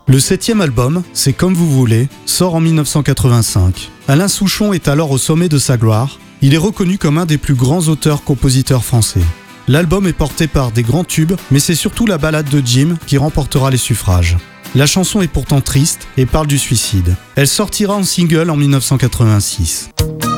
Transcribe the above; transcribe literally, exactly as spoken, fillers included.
Le septième album, C'est comme vous voulez, sort en dix-neuf cent quatre-vingt-cinq. Alain Souchon est alors au sommet de sa gloire. Il est reconnu comme un des plus grands auteurs-compositeurs français. L'album est porté par des grands tubes, mais c'est surtout la ballade de Jim qui remportera les suffrages. La chanson est pourtant triste et parle du suicide. Elle sortira en single en dix-neuf cent quatre-vingt-six.